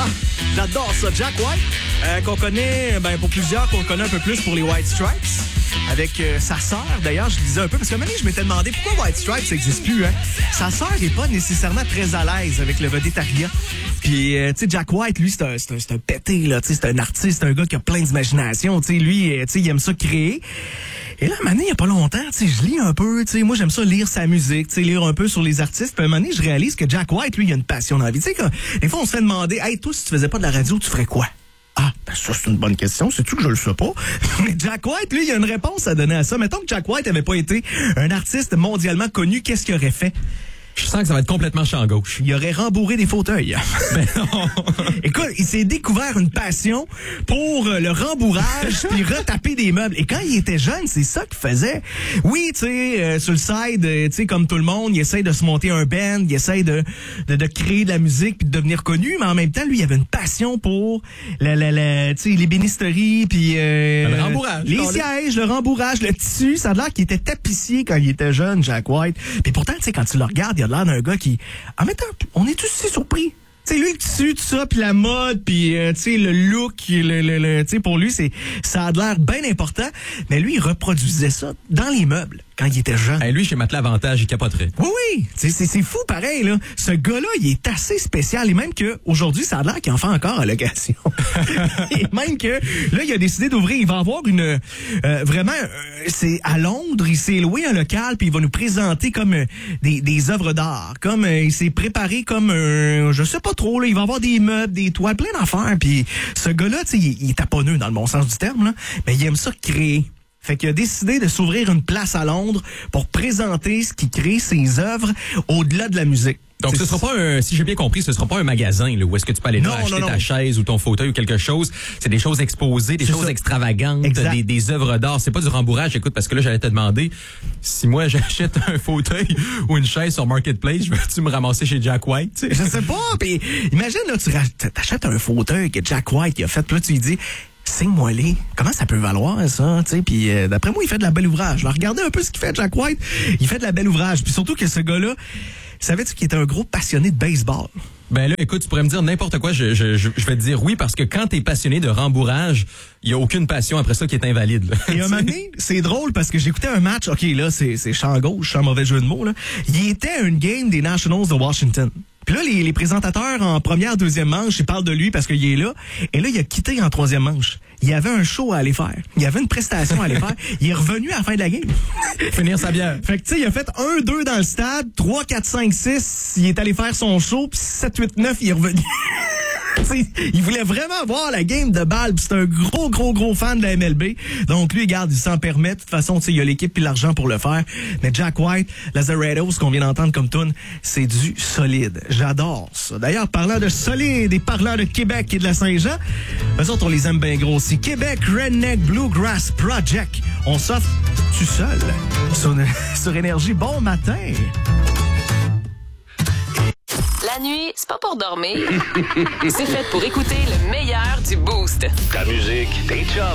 Ah, j'adore ça. Jack White, qu'on connaît, pour plusieurs, qu'on connaît un peu plus pour les White Stripes. Avec sa sœur, d'ailleurs, je disais un peu, parce qu'à un moment donné, je m'étais demandé pourquoi White Stripes, ça n'existe plus, hein? Sa sœur n'est pas nécessairement très à l'aise avec le vedettariat. Puis, tu sais, Jack White, lui, c'est un pété, là, tu sais, c'est un artiste, c'est un gars qui a plein d'imagination, tu sais, lui, tu sais, il aime ça créer. Et là, à un moment donné, il n'y a pas longtemps, tu sais, je lis un peu, tu sais, moi, j'aime ça lire sa musique, tu sais, lire un peu sur les artistes. Puis à un moment donné, je réalise que Jack White, lui, il a une passion dans la vie. Tu sais, des fois, on se fait demander, hey, toi, si tu faisais pas de la radio, tu ferais quoi? Ah, ça, c'est une bonne question. Sais-tu que je le sais pas? Mais Jack White, lui, il y a une réponse à donner à ça. Mettons que Jack White avait pas été un artiste mondialement connu, qu'est-ce qu'il aurait fait? Je sens que ça va être complètement champ gauche. Il aurait rembourré des fauteuils. Ben non. Écoute, il s'est découvert une passion pour le rembourrage puis retaper des meubles. Et quand il était jeune, c'est ça qu'il faisait. Oui, tu sais, sur le side, tu sais, comme tout le monde, il essaie de se monter un band, il essaie de créer de la musique puis de devenir connu, mais en même temps, lui, il avait une passion pour tu sais, les bénisteries puis le rembourrage. Les sièges, le rembourrage, le tissu. Ça a l'air qu'il était tapissier quand il était jeune, Jack White. Puis pourtant, tu sais, quand tu le regardes, il a l'air d'un gars qui... En même temps, on est tous si surpris. Tu sais, lui, le tissu, tout ça, puis la mode, puis tu sais, le look, tu sais, pour lui, ça a l'air bien important. Mais lui, il reproduisait ça dans les meubles quand il était jeune. Hey, lui, chez Matelas Avantage, il capoterait. Oui, c'est fou pareil, là. Ce gars-là, il est assez spécial. Et même qu'aujourd'hui, ça a l'air qu'il en fait encore à location. Et même que, là, il a décidé d'ouvrir. Il va avoir une... vraiment, c'est à Londres, il s'est loué un local, puis il va nous présenter comme des œuvres d'art. Comme il s'est préparé comme je sais pas trop, là, il va avoir des meubles, des toiles, plein d'affaires. Puis ce gars-là, tu sais, il est taponneux dans le bon sens du terme, là, mais il aime ça créer. Fait qu'il a décidé de s'ouvrir une place à Londres pour présenter ce qui crée ses œuvres au-delà de la musique. Donc, ce sera pas si j'ai bien compris, ce sera pas un magasin, là, où est-ce que tu peux aller acheter ta chaise ou ton fauteuil ou quelque chose. C'est des choses exposées, des choses extravagantes, des œuvres d'art. C'est pas du rembourrage. Écoute, parce que là, j'allais te demander, si moi, j'achète un fauteuil ou une chaise sur Marketplace, veux-tu me ramasser chez Jack White? T'sais? Je sais pas. Puis imagine, là, tu achètes un fauteuil que Jack White il a fait, puis là, tu lui dis... Signe-moi les. Comment ça peut valoir, ça? Puis d'après moi, il fait de la belle ouvrage. Alors, regardez un peu ce qu'il fait, Jack White. Il fait de la belle ouvrage. Puis surtout que ce gars-là, savais-tu qu'il était un gros passionné de baseball? Ben là, écoute, tu pourrais me dire n'importe quoi. Je vais te dire oui, parce que quand t'es passionné de rembourrage, il y a aucune passion après ça qui est invalide. Là. Et un moment donné, c'est drôle parce que j'écoutais un match. OK, là, c'est champ gauche, champ mauvais jeu de mots. Là. Il était à une game des Nationals de Washington. Puis là, les présentateurs en première, deuxième manche, ils parlent de lui parce qu'il est là. Et là, il a quitté en troisième manche. Il y avait un show à aller faire. Il y avait une prestation à aller faire. Il est revenu à la fin de la game. Finir sa bière. Fait que, tu sais, il a fait 1-2 dans le stade, 3, 4, 5, 6. Il est allé faire son show, puis 7, 8, 9, il est revenu. Il voulait vraiment voir la game de balle, puis c'est un gros fan de la MLB. Donc lui, regarde, il s'en permet. De toute façon, il y a l'équipe et l'argent pour le faire. Mais Jack White, Lazaretto, ce qu'on vient d'entendre comme tune, c'est du solide. J'adore ça. D'ailleurs, parlant de solide et parlant de Québec et de la Saint-Jean, eux autres, on les aime bien gros aussi. Québec Redneck Bluegrass Project. On s'offre tout seul sur Énergie. Bon matin! La nuit, c'est pas pour dormir. C'est fait pour écouter le meilleur du Boost. Ta musique, tes chums.